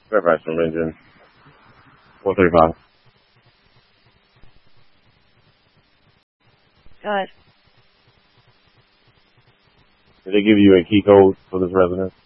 Fairfax from engine 435. Go ahead. Did they give you a key code for this residence?